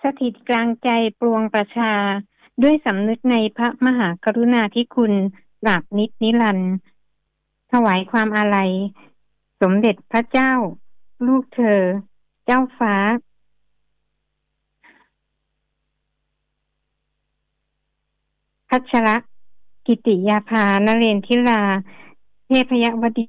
สถิตกลางใจปวงประชาด้วยสำนึกในพระมหากรุณาธิคุณตราบนิจนิรันดร์ถวายความอาลัยสมเด็จพระเจ้าลูกเธอเจ้าฟ้าพัชรกิติยาภานเรนทิราเทพยวดี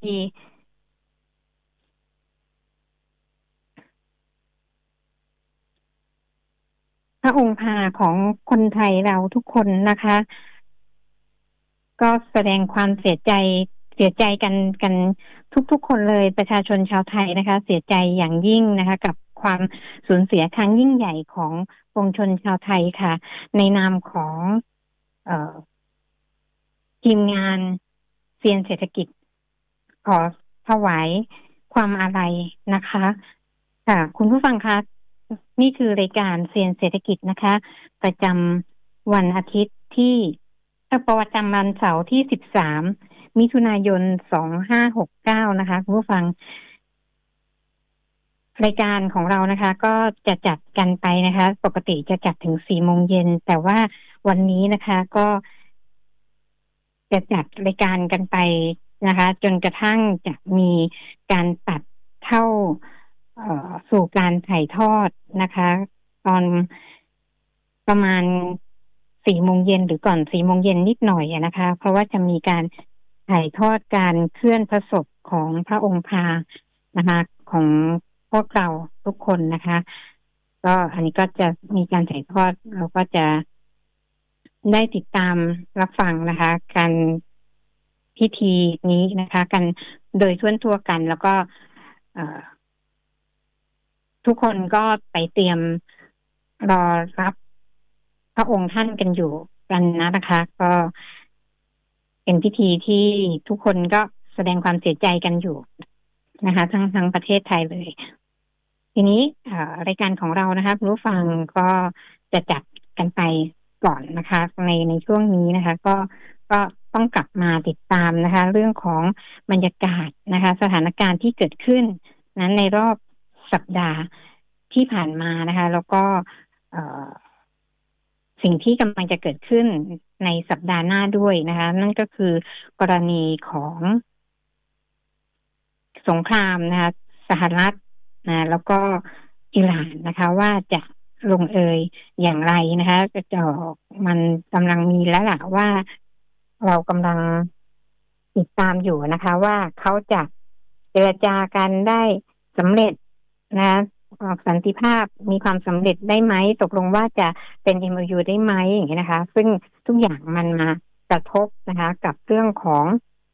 พระองค์พาของคนไทยเราทุกคนนะคะก็แสดงความเสียใจกันทุกคนเลยประชาชนชาวไทยนะคะเสียใจอย่างยิ่งนะคะกับความสูญเสียครั้งยิ่งใหญ่ของปวงชนชาวไทยค่ะในนามของทีมงานเซียนเศรษฐกิจขอถวายความอาลัยนะคะค่ะคุณผู้ฟังคะนี่คือรายการเซียนเศรษฐกิจนะคะประจำวันอาทิตย์ที่ประจำวันเสาร์ที่13มิถุนายน2569นะคะคุณผู้ฟังรายการของเรานะคะก็จะจัดกันไปนะคะปกติจะจัดถึง 4:00 นแต่ว่าวันนี้นะคะก็จะจัดรายการกันไปนะคะจนกระทั่งจะมีการตัดเข้าสู่การถ่ายทอดนะคะตอนประมาณ 4:00 นหรือก่อน 4:00 นนิดหน่อยนะคะเพราะว่าจะมีการถ่ายทอดการเคลื่อนพระศพของพระองค์พานะคะของพวกเราทุกคนนะคะก็อันนี้ก็จะมีการถ่ายทอดเราก็จะได้ติดตามรับฟังนะคะการพิธีนี้นะคะกันโดยทั่วกันแล้วก็ทุกคนก็ไปเตรียมรอรับพระองค์ท่านกันอยู่กันนะคะก็เป็นพิธีที่ทุกคนก็แสดงความเสียใจกันอยู่นะคะทั้งประเทศไทยเลยทีนี้รายการของเรานะคะผู้ฟังก็จะจัดกันไปก่อนนะคะในช่วงนี้นะคะก็ต้องกลับมาติดตามนะคะเรื่องของบรรยากาศนะคะสถานการณ์ที่เกิดขึ้นนั้นในรอบสัปดาห์ที่ผ่านมานะคะแล้วก็สิ่งที่กำลังจะเกิดขึ้นในสัปดาห์หน้าด้วยนะคะนั่นก็คือกรณีของสงครามนะคะสหรัฐนะแล้วก็อิหร่านนะคะว่าจะลงเอยอย่างไรนะคะมันกำลังมีแล้วล่ะว่าเรากำลังติดตามอยู่นะคะว่าเขาจะเจรจากันได้สำเร็จนะสันติภาพมีความสำเร็จได้ไหมตกลงว่าจะเป็น MOU ได้ไหมอย่างนี้นะคะซึ่งทุกอย่างมันมากระทบนะคะกับเรื่องของ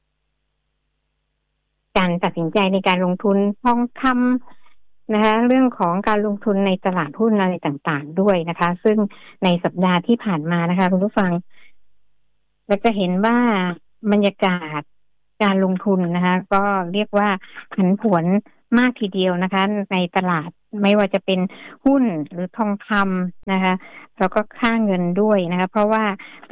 การตัดสินใจในการลงทุนทองคำนะคะเรื่องของการลงทุนในตลาดหุ้นอะไรต่างๆด้วยนะคะซึ่งในสัปดาห์ที่ผ่านมานะคะคุณผู้ฟังเราจะเห็นว่าบรรยากาศการลงทุนนะคะก็เรียกว่าผันผวนมากทีเดียวนะคะในตลาดไม่ว่าจะเป็นหุ้นหรือทองคำนะคะแล้วก็ค่าเงินด้วยนะคะเพราะว่า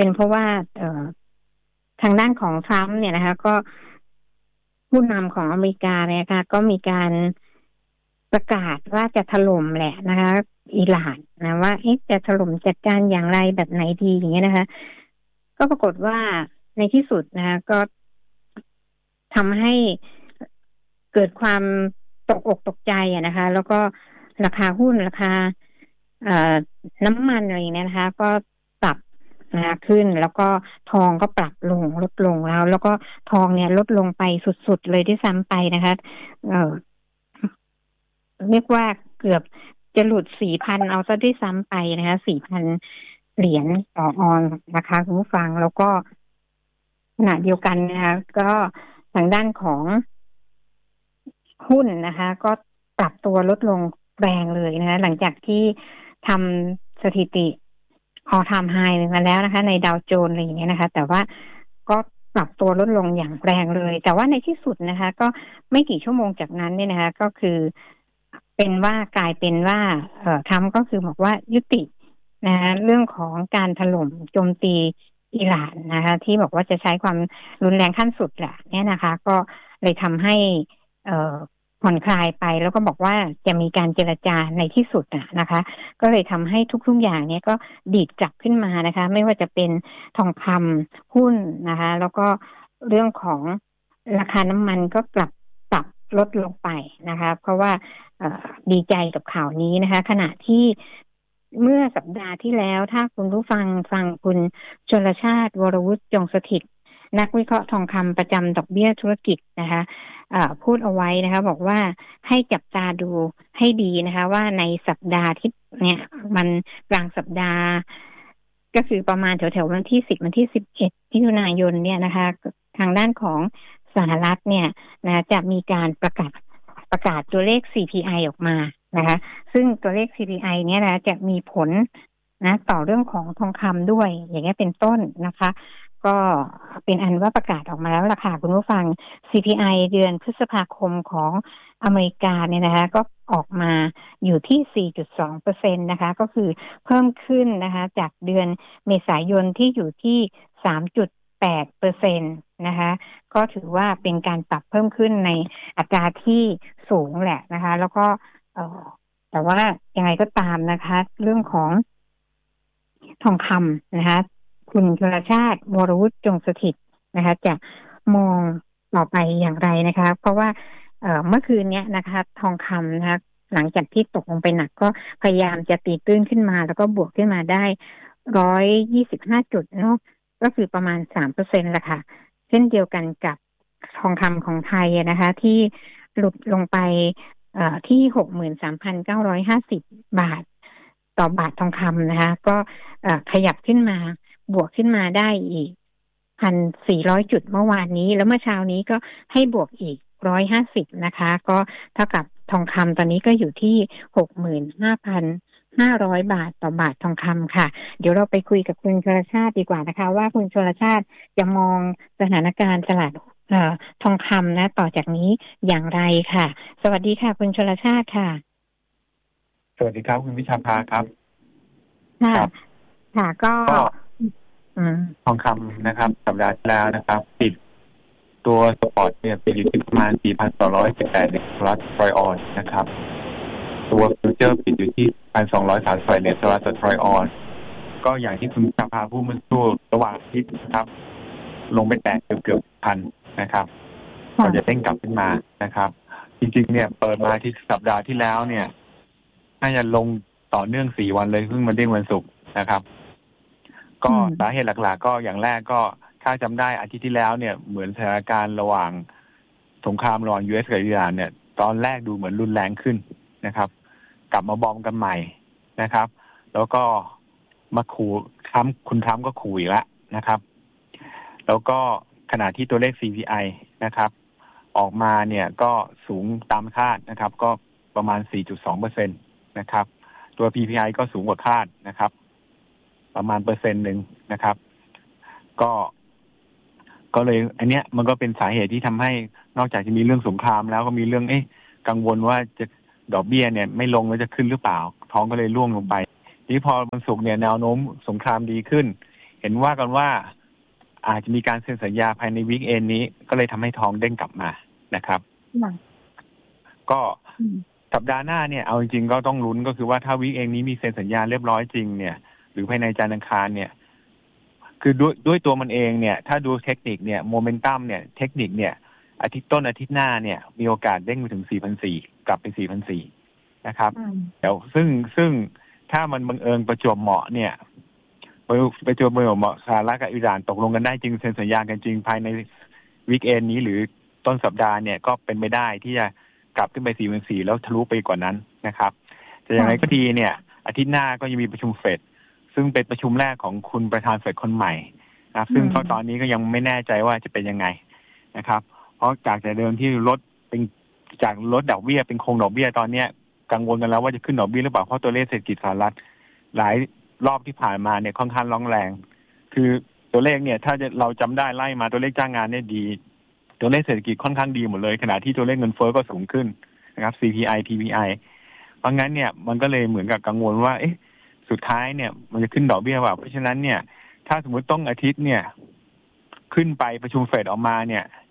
ทางด้านของทรัมป์เนี่ยนะคะก็ผู้นำของอเมริกาเนี่ยค่ะก็มีการประกาศว่าจะถล่มแหละนะคะอิหร่านนะว่าจะถล่มจัดการอย่างไรแบบไหนดีอย่างเงี้ยนะคะก็ปรากฏว่าในที่สุดนะคะก็ทำให้เกิดความตกอกตกใจนะคะแล้วก็ราคาหุ้นราคาน้ำมันอะไรอย่างเงี้ยนะคะก็ปรับขึ้นแล้วก็ทองก็ปรับลดลงแล้วก็ทองเนี่ยลดลงไปสุดๆเลยที่ซ้ำไปนะคะเรียกว่าเกือบจะหลุด 4,000 เอาซะด้วยซ้ำไปนะคะ 4,000 เหรียญต่อออนซ์นะคะคุณผู้ฟังแล้วก็ขณะเดียวกันนะคะก็ทางด้านของหุ้นนะคะก็ปรับตัวลดลงแรงเลยนะคะหลังจากที่ทำสถิติall time high มาแล้วนะคะในดาวโจนส์อะไรอย่างเงี้ยนะคะแต่ว่าก็ปรับตัวลดลงอย่างแรงเลยแต่ว่าในที่สุดนะคะก็ไม่กี่ชั่วโมงจากนั้นเนี่ยนะคะก็คือกลายเป็นว่าทรัมป์ก็คือบอกว่ายุตินะคะเรื่องของการถล่มโจมตีอิหร่านนะคะที่บอกว่าจะใช้ความรุนแรงขั้นสุดแหละเนี่ยนะคะก็เลยทำให้ผ่อนคลายไปแล้วก็บอกว่าจะมีการเจรจาในที่สุดนะคะก็เลยทำให้ทุกๆอย่างเนี่ยก็ดีดกลับขึ้นมานะคะไม่ว่าจะเป็นทองคำหุ้นนะคะแล้วก็เรื่องของราคาน้ำมันก็ปรับลดลงไปนะคะเพราะว่าดีใจกับข่าวนี้นะคะขณะที่เมื่อสัปดาห์ที่แล้วถ้าคุณผู้ฟังคุณชลชาติวรวุฒิจงสถิตนักวิเคราะห์ทองคำประจำดอกเบี้ยธุรกิจนะคะพูดเอาไว้นะคะบอกว่าให้จับตาดูให้ดีนะคะว่าในสัปดาห์ที่เนี่ยมันกลางสัปดาห์ก็คือประมาณแถวๆวันที่10วันที่11มิถุนายนเนี่ยนะคะทางด้านของสหรัฐเนี่ยนะจะมีการประกาศตัวเลข CPI ออกมานะคะซึ่งตัวเลข CPI เนี่ยนะจะมีผลนะต่อเรื่องของทองคำด้วยอย่างเงี้ยเป็นต้นนะคะก็เป็นอันว่าประกาศออกมาแล้วล่ะค่ะคุณผู้ฟัง CPI เดือนพฤษภาคมของอเมริกาเนี่ยนะคะก็ออกมาอยู่ที่ 4.2% นะคะก็คือเพิ่มขึ้นนะคะจากเดือนเมษายนที่อยู่ที่ 3.8% นะคะก็ถือว่าเป็นการปรับเพิ่มขึ้นในอัตราที่สูงแหละนะคะแล้วก็แต่ว่ายังไงก็ตามนะคะเรื่องของทองคำนะคะคุณชลชาติวรวุฒิจงสถิตนะคะจะมองต่อไปอย่างไรนะคะเพราะว่าเมื่อคืนนี้นะคะทองคำนะคะหลังจากที่ตกลงไปหนักก็พยายามจะตีตื้นขึ้นมาแล้วก็บวกขึ้นมาได้125จุดเนาะก็คือประมาณ 3% ละค่ะเช่นเดียวกันกับทองคำของไทยนะคะที่หลุดลงไปที่ 63,950 บาทต่อบาททองคำนะคะก็ขยับขึ้นมาบวกขึ้นมาได้อีก 1,400 จุดเมื่อวานนี้แล้วเมื่อเช้านี้ก็ให้บวกอีก150นะคะก็เท่ากับทองคำตอนนี้ก็อยู่ที่ 65,500 บาทต่อบาททองคำค่ะเดี๋ยวเราไปคุยกับคุณชลชาติดีกว่านะคะว่าคุณชลชาติจะมองสถานการณ์ตลาดทองคำนะต่อจากนี้อย่างไรค่ะสวัสดีค่ะคุณชลชาติค่ะสวัสดีครับคุณวิชาภาครับค่ะก็ทองคำนะครับสัปดาห์ที่แล้วนะครับปิดตัวสปอร์ตเนี่ยปิดอยู่ที่ประมาณ 4,218 เหรียญสหรัฐทรอยออนนะครับตัวฟิวเจอร์ปิดอยู่ที่ 1,230 เหรียญสหรัฐทรอยออนก็อย่างที่คุณวิชาภาพูดเมื่อช่วงระหว่างอาทิตย์นะครับลงไปแตะเกือบพันนะครับเราจะเด้งกลับขึ้นมานะครับจริงๆเนี่ยเปิดมาที่สัปดาห์ที่แล้วเนี่ยน่าจะลงต่อเนื่อง4วันเลยเพิ่งมาเด้งวันศุกร์นะครับก็สาเหตุหลักๆก็อย่างแรกก็ถ้าจำได้อาทิตย์ที่แล้วเนี่ยเหมือนสถานการณ์ระหว่างสงครามระหว่าง US กับอิหร่านเนี่ยตอนแรกดูเหมือนรุนแรงขึ้นนะครับกลับมาบอมกันใหม่นะครับแล้วก็มาขู่คุณทรัมป์ก็ขู่อีกแล้วนะครับแล้วก็ขณะที่ตัวเลข CPI นะครับออกมาเนี่ยก็สูงตามคาดนะครับก็ประมาณ 4.2% นะครับตัว PPI ก็สูงกว่าคาดนะครับประมาณ1%นะครับก็เลยอันเนี้ยมันก็เป็นสาเหตุที่ทำให้นอกจากจะมีเรื่องสงครามแล้วก็มีเรื่องกังวลว่าจะดอกเบี้ยเนี่ยไม่ลงแล้วจะขึ้นหรือเปล่าท้องก็เลยร่วงลงไปทีนี้พอวันศุกร์เนี่ยแนวโน้มสงครามดีขึ้นเห็นว่ากันว่าอาจจะมีการเซ็นสัญญาภายในวีคเอนนี้ก็เลยทำให้ทองเด้งกลับมานะครับก็สัปดาห์หน้าเนี่ยเอาจริงๆก็ต้องลุ้นก็คือว่าถ้าวีคเอนนี้มีเซ็นสัญญาเรียบร้อยจริงเนี่ยหรือภายในจันทร์อังคารเนี่ยคือด้วยตัวมันเองเนี่ยถ้าดูเทคนิคเนี่ยโมเมนตัมเนี่ยเทคนิคเนี่ยอาทิตย์ต้นอาทิตย์หน้าเนี่ยมีโอกาสเด้งไปถึง 4,400 กลับไป 4,400 นะครับเดี๋ยวซึ่งถ้ามันบังเอิญประจวบเหมาะเนี่ยประจวบเหมาะสหรัฐกับอิหร่านตกลงกันได้จริงเซ็นสัญญากันจริงภายในวีคเอนนี้หรือต้นสัปดาห์เนี่ยก็เป็นไปได้ที่จะกลับขึ้นไป 4,400 แล้วทะลุไปกว่านั้นนะครับแต่อย่างไรก็ดีเนี่ยอาทิตย์หน้าก็ยังมีประชุมเฟดซึ่งเป็นประชุมแรกของคุณประธานเฟดคนใหม่นะครับซึ่งตอนนี้ก็ยังไม่แน่ใจว่าจะเป็นยังไงนะครับเพราะจากแต่เดิมที่ลดเป็นจากลดดอกเบี้ยเป็นคงดอกเบี้ยตอนนี้กังวลกันแล้วว่าจะขึ้นดอกเบี้ยหรือเปล่าเพราะตัวเลขเศรษฐกิจสหรัฐหลายรอบที่ผ่านมาเนี่ยค่อนข้างร้องแรงคือตัวเลขเนี่ยถ้าเราจำได้ไล่มาตัวเลขจ้างงานเนี่ยดีตัวเลขเศรษฐกิจค่อนข้างดีหมดเลยขณะที่ตัวเลขเงินเฟ้อก็สูงขึ้นนะครับ CPI PPI เพราะงั้นเนี่ยมันก็เลยเหมือนกับกังวลว่าสุดท้ายเนี่ยมันจะขึ้นดอกเบี้ยว่าเพราะฉะนั้นเนี่ยถ้าสมมติต้องอาทิตย์เนี่ยขึ้นไปประชุมเฟดออกมาเนี่ย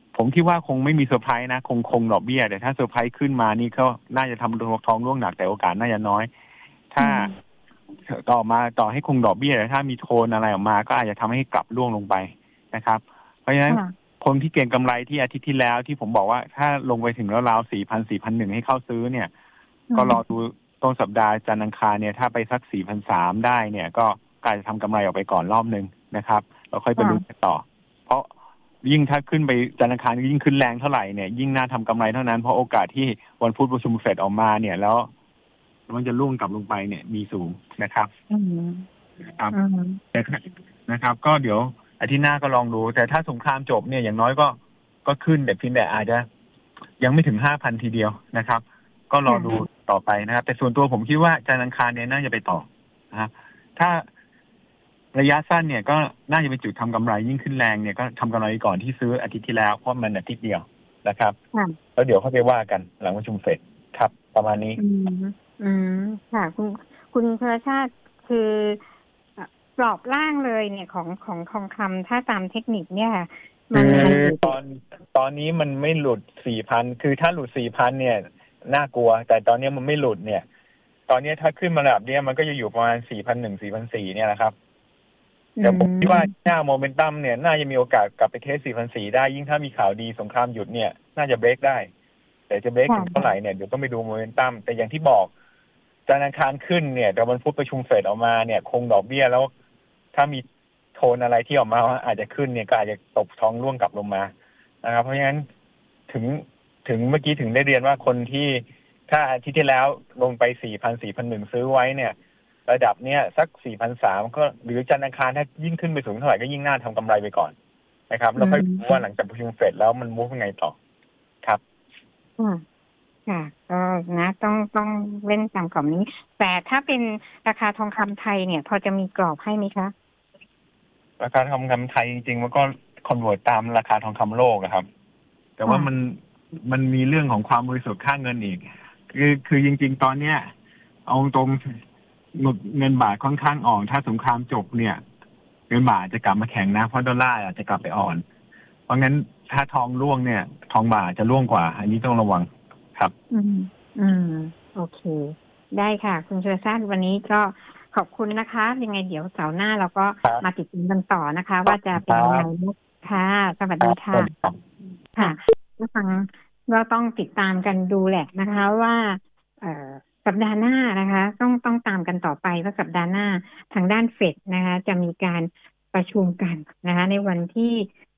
ผมคิดว่าคงไม่มีเซอร์ไพรส์นะคงดอกเบี้ยแต่ถ้าเซอร์ไพรส์ขึ้นมานี่ก็น่าจะทำท้องร่วงหนักแต่โอกาสน่าจะน้อยถ้าต่อให้คงดอกเบี้ยแต่ถ้ามีโทนอะไรออกมาก็อาจจะทำให้กลับร่วงลงไปนะครับเพราะฉะนั้นคนที่เก็งกำไรที่อาทิตย์ที่แล้วที่ผมบอกว่าถ้าลงไปถึงราวๆ4,000 4,100ให้เข้าซื้อเนี่ยก็รอดูต้นสัปดาห์จันทร์อังคารเนี่ยถ้าไปสัก4,300ได้เนี่ยก็อาจจะทำกำไรออกไปก่อนรอบนึงนะครับแล้วค่อยไปลุ้นกันต่อเพราะยิ่งถ้าขึ้นไปจันทร์อังคารยิ่งขึ้นแรงเท่าไหร่เนี่ยยิ่งน่าทำกำไรเท่านั้นเพราะโอกาสที่วันพุธประชุมเฟดออกมาเนี่ยแล้วมันจะล่วงกลับลงไปเนี่ยมีสูงนะครับครับนะครับก็เดี๋ยวอาทิตย์หน้าก็ลองดูแต่ถ้าสงครามจบเนี่ยอย่างน้อยก็ขึ้นแต่เพียงแต่อาจจะยังไม่ถึง 5,000 ทีเดียวนะครับก็รอดูต่อไปนะครับแต่ส่วนตัวผมคิดว่าจันทร์อังคารเนี่ยน่าจะไปต่อนะครับถ้าระยะสั้นเนี่ยก็น่าจะเป็นจุดทำกำไรยิ่งขึ้นแรงเนี่ยก็ทำกำไรก่อนที่ซื้ออาทิตย์ที่แล้วเพราะมันอาทิตย์เดียวนะครับแล้วเดี๋ยวเขาไปว่ากันหลังประชุมเฟดครับประมาณนี้ค่ะคุณพรชาติคือกรอบล่างเลยเนี่ยของทองคำถ้าตามเทคนิคเนี่ยมันตอนนี้มันไม่หลุด 4,000 คือถ้าหลุด 4,000 เนี่ยน่ากลัวแต่ตอนนี้มันไม่หลุดเนี่ยตอนนี้ถ้าขึ้นมาระดับนี้มันก็จะอยู่ประมาณ 4,100 4,400 เนี่ยนะครับแต่ผมคิดว่าหน้าโมเมนตัมเนี่ยน่าจะมีโอกาสกลับไปเทส 4,400 ได้ยิ่งถ้ามีข่าวดีสงครามหยุดเนี่ยน่าจะเบรกได้แต่จะเบรกถึงเท่าไหร่เนี่ยเดี๋ยวต้องไปดูโมเมนตัมแต่อย่างที่บอกจันทร์อังคารขึ้นเนี่ยแต่วันพุธประชุมเฟดออกมาเนี่ยคงดอกเบี้ยแล้วถ้ามีโทนอะไรที่ออกมาอาจจะขึ้นเนี่ยก็อาจจะตกท้องร่วงกลับลงมานะครับเพราะฉะนั้นถึงเมื่อกี้ถึงได้เรียนว่าคนที่ถ้าอาทิตย์ที่แล้วลงไป 4,000 4,100 ซื้อไว้เนี่ยระดับเนี้ยสัก 4,300 ก็หรือจันทร์อังคารถ้ายิ่งขึ้นไปสูงเท่าไหร่ก็ยิ่งน่าทำกำไรไปก่อนนะครับแล้วค่อยดูว่าหลังจากประชุมเฟดแล้วมันมูฟยังไงต่อครับค่ะก็นะต้องเล่นตามกรอบนี้แต่ถ้าเป็นราคาทองคำไทยเนี่ยพอจะมีกรอบให้ไหมคะราคาทองคำไทยจริงๆมันก็คอนเวิร์ตตามราคาทองคำโลกครับแต่ว่ามันมีเรื่องของความบริสุทธิ์ค่าเงินอีกคือจริงๆตอนเนี้ยเอาตรงเงินบาทค่อนข้างอ่อนถ้าสงครามจบเนี่ยเงินบาทจะกลับมาแข็งนะเพราะดอลลาร์อาจจะกลับไปอ่อนเพราะงั้นถ้าทองร่วงเนี่ยทองบาทจะร่วงกว่าอันนี้ต้องระวังครับโอเคได้ค่ะคุณเชอร์ซันวันนี้ก็ขอบคุณนะคะยังไงเดี๋ยวเสาร์หน้าเราก็มาติดตามกันต่อนะคะว่าจะเป็นยังไงค่ะสวัสดีค่ะค่ะผู้ฟังก็ต้องติดตามกันดูแหละนะคะว่าสัปดาห์หน้านะคะต้องตามกันต่อไปว่าสัปดาห์หน้าทางด้านเฟดนะคะจะมีการประชุมกันนะคะในวันที่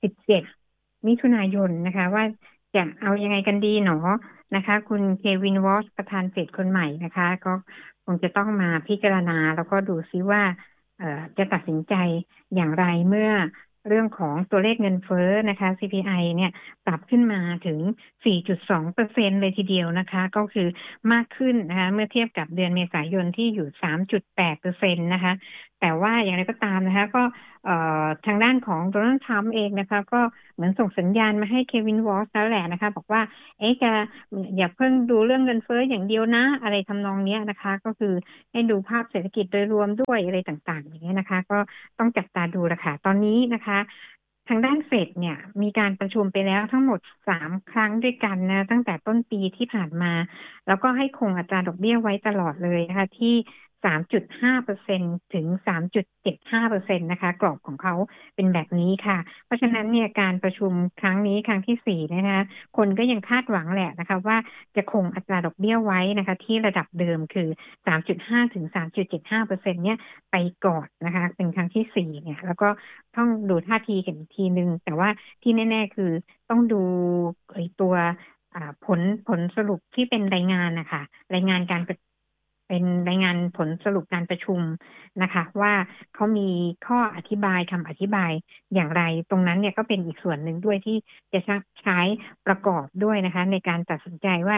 17 มิถุนายนนะคะว่าจะเอายังไงกันดีหนอนะคะคุณเควินวอชประธานเฟดคนใหม่นะคะก็คงจะต้องมาพิจารณาแล้วก็ดูซิว่าจะตัดสินใจอย่างไรเมื่อเรื่องของตัวเลขเงินเฟ้อนะคะ CPI เนี่ยปรับขึ้นมาถึง 4.2% เลยทีเดียวนะคะก็คือมากขึ้นนะคะเมื่อเทียบกับเดือนเมษายนที่อยู่ 3.8% นะคะแต่ว่าอย่างไรก็ตามนะคะก็ทางด้านของโดนัลด์ทรัมป์เองนะคะก็เหมือนส่งสัญญาณมาให้เควินวอชแล้วแหละนะคะบอกว่าจะอย่าเพิ่งดูเรื่องเงินเฟ้ออย่างเดียวนะอะไรทำนองนี้นะคะก็คือให้ดูภาพเศรษฐกิจโดยรวมด้วยอะไรต่างๆอย่างนี้นะคะก็ต้องจับตาดูละค่ะตอนนี้นะคะทางด้านเฟดเนี่ยมีการประชุมไปแล้วทั้งหมด3 ครั้งด้วยกันนะตั้งแต่ต้นปีที่ผ่านมาแล้วก็ให้คงอัตราดอกเบี้ยไว้ตลอดเลยนะคะที่ 3.5% ถึง 3.75% นะคะกรอบของเขาเป็นแบบนี้ค่ะเพราะฉะนั้นเนี่ยการประชุมครั้งนี้ครั้งที่4นะคะคนก็ยังคาดหวังแหละนะคะว่าจะคงอัตราดอกเบี้ยไว้นะคะที่ระดับเดิมคือ 3.5 ถึง 3.75% เนี่ยไปก่อนนะคะเป็นครั้งที่4เนี่ยแล้วก็ต้องดูท่าทีกันอีกทีนึงแต่ว่าที่แน่ๆคือต้องดูตัวผลสรุปที่เป็นรายงานนะคะรายงานการเป็นรายงานผลสรุปการประชุมนะคะว่าเขามีข้ออธิบายคำอธิบายอย่างไรตรงนั้นเนี่ยก็เป็นอีกส่วนหนึ่งด้วยที่จะใช้ประกอบด้วยนะคะในการตัดสินใจว่า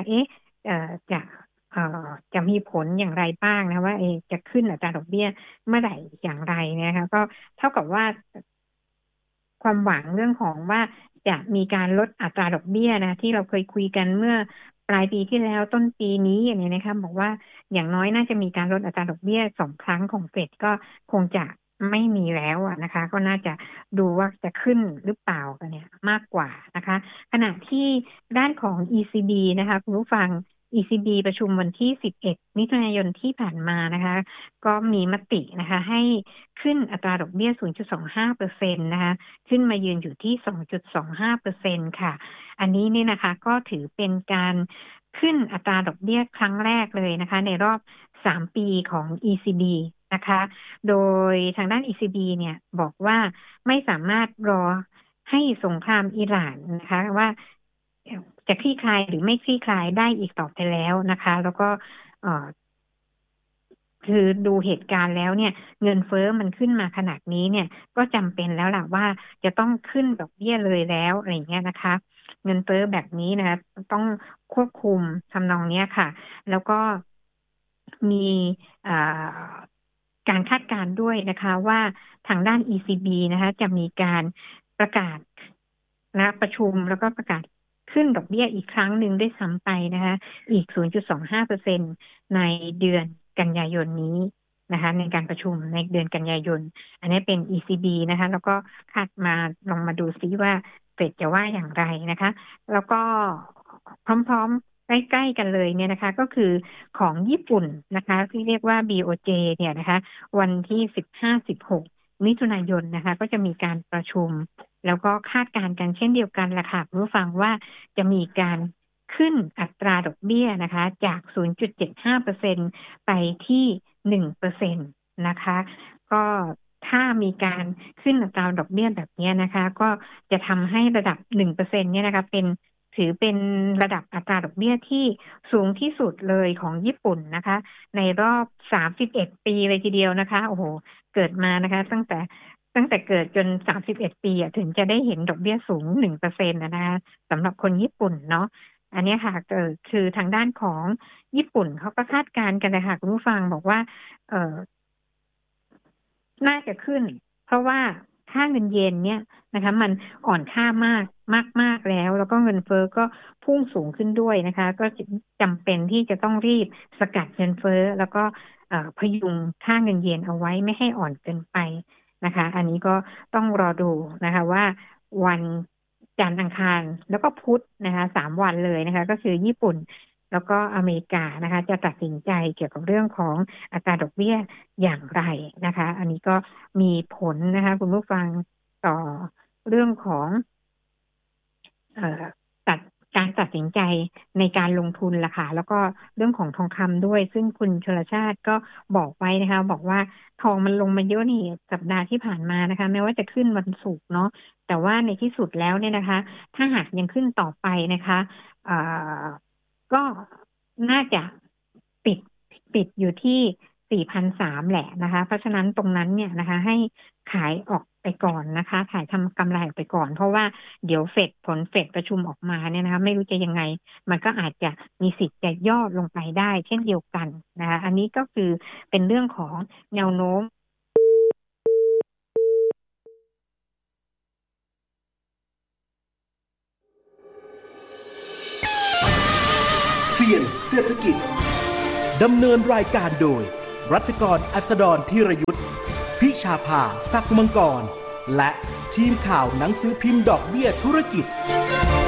จะมีผลอย่างไรบ้างนะว่าจะขึ้นอัตราดอกเบี้ยเมื่อไหร่อย่างไรนะคะก็เท่ากับว่าความหวังเรื่องของว่าจะมีการลดอัตราดอกเบี้ยนะที่เราเคยคุยกันเมื่อปลายปีที่แล้วต้นปีนี้อย่างนี้นะคะบอกว่าอย่างน้อยน่าจะมีการลดอัตราดอกเบี้ย2 ครั้งของเฟดก็คงจะไม่มีแล้วนะคะก็น่าจะดูว่าจะขึ้นหรือเปล่ากันเนี่ยมากกว่านะคะขณะที่ด้านของ ECB นะคะคุณผู้ฟัง ECB ประชุมวันที่11มิถุนายนที่ผ่านมานะคะก็มีมตินะคะให้ขึ้นอัตราดอกเบี้ย 0.25% นะคะขึ้นมายืนอยู่ที่ 2.25% ค่ะอันนี้นี่นะคะก็ถือเป็นการขึ้นอัตราดอกเบี้ยครั้งแรกเลยนะคะในรอบ3 ปีของ ECB นะคะโดยทางด้าน ECB เนี่ยบอกว่าไม่สามารถรอให้สงครามอิหร่านนะคะว่าจะคลี่คลายหรือไม่คลี่คลายได้อีกต่อไปแล้วนะคะแล้วก็คือดูเหตุการณ์แล้วเนี่ยเงินเฟ้อมันขึ้นมาขนาดนี้เนี่ยก็จำเป็นแล้วล่ะว่าจะต้องขึ้นดอกเบี้ยเลยแล้วอะไรเงี้ยนะคะเงินเฟ้อแบบนี้นะคะต้องควบคุมทำนองเนี้ยค่ะแล้วก็มีการคาดการณ์ด้วยนะคะว่าทางด้าน ECB นะคะจะมีการประกาศนะประชุมแล้วก็ประกาศขึ้นดอกเบี้ยอีกครั้งหนึ่งด้วยซ้ำไปนะคะอีก 0.25% ในเดือนกันยายนนี้นะคะในการประชุมในเดือนกันยายนอันนี้เป็น ECB นะคะแล้วก็คาดมาลองมาดูซิว่าเฟดจะว่าอย่างไรนะคะแล้วก็พร้อมๆใกล้ๆกันเลยเนี่ยนะคะก็คือของญี่ปุ่นนะคะที่เรียกว่า BOJ เนี่ยนะคะวันที่15-16 มิถุนายนนะคะก็จะมีการประชุมแล้วก็คาดการณ์กันเช่นเดียวกันละค่ะผู้ฟังว่าจะมีการขึ้นอัตราดอกเบี้ยนะคะจาก 0.75% ไปที่ 1% นะคะก็ถ้ามีการขึ้นอัตราดอกเบี้ยแบบนี้นะคะก็จะทำให้ระดับ 1% เนี่ยนะคะถือเป็นระดับอัตราดอกเบี้ยที่สูงที่สุดเลยของญี่ปุ่นนะคะในรอบ31 ปีเลยทีเดียวนะคะโอ้โหเกิดมานะคะตั้งแต่เกิดจน31 ปีถึงจะได้เห็นดอกเบี้ยสูง 1% นะคะสำหรับคนญี่ปุ่นเนาะอันนี้ค่ะคือทางด้านของญี่ปุ่นเขาก็คาดการณ์กันเลยค่ะคุณผู้ฟังบอกว่าน่าจะขึ้นเพราะว่าค่าเงินเยนเนี่ยนะคะมันอ่อนค่มากแล้วก็เงินเฟ้อก็พุ่งสูงขึ้นด้วยนะคะก็จำเป็นที่จะต้องรีบสกัดเงินเฟ้อแล้วก็พยุงค่าเงินเยนเอาไว้ไม่ให้อ่อนเกินไปนะคะอันนี้ก็ต้องรอดูนะคะว่าวันจันทร์อังคารแล้วก็พุธนะคะ3 วันเลยนะคะก็คือญี่ปุ่นแล้วก็อเมริกานะคะจะตัดสินใจเกี่ยวกับเรื่องของอัตราดอกเบี้ยอย่างไรนะคะอันนี้ก็มีผลนะคะคุณผู้ฟังต่อเรื่องของการตัดสินใจในการลงทุนล่ะค่ะแล้วก็เรื่องของทองคำด้วยซึ่งคุณชลชาติก็บอกไว้นะคะบอกว่าทองมันลงมาเยอะนี่สัปดาห์ที่ผ่านมานะคะแม้ว่าจะขึ้นวันศุกร์เนาะแต่ว่าในที่สุดแล้วเนี่ยนะคะถ้าหากยังขึ้นต่อไปนะคะก็น่าจะปิดอยู่ที่ 4,300 แหละนะคะเพราะฉะนั้นตรงนั้นเนี่ยนะคะให้ขายออกไปก่อนนะคะขายทำกำไรออกไปก่อนเพราะว่าเดี๋ยวผลเฟดประชุมออกมาเนี่ยนะคะไม่รู้จะยังไงมันก็อาจจะมีสิทธิ์จะย่อลงไปได้เช่นเดียวกันนะคะอันนี้ก็คือเป็นเรื่องของแนวโน้มเสี่ยงเศรษฐกิจดำเนินรายการโดยรัชกรอัสดรธีรยุทธพิชาภาศักดิ์มังกรและทีมข่าวหนังสือพิมพ์ดอกเบี้ยธุรกิจ